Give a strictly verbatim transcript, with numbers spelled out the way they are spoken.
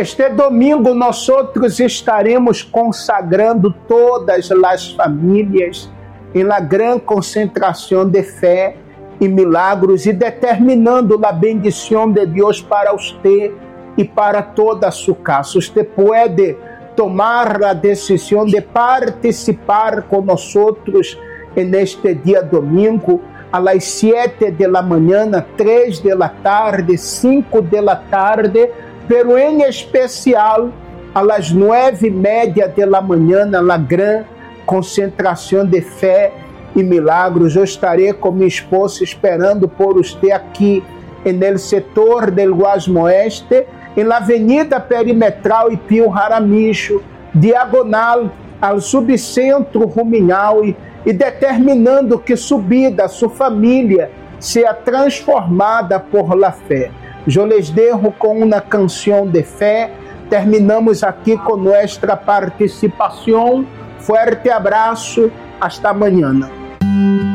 Este domingo nós outros estaremos consagrando todas as famílias em la gran concentração de fé e milagros e determinando a bendição de Deus para você e para toda a sua casa. Você pode tomar a decisão de participar com nós outros neste dia domingo, a las siete de la manhã, três de la tarde, cinco de la tarde, pero em especial a las nueve e media de la manhã, na gran concentração de fé e milagros. Eu estarei com minha esposa esperando por você aqui no setor del Guasmo Oeste, em la Avenida Perimetral e Pio Jaramillo, diagonal ao subcentro Ruminal, e, e determinando que subida sua família seja transformada por la fé. Eu les dejo com uma canção de fé. Terminamos aqui com nossa participação. Fuerte abraço. Hasta amanhã.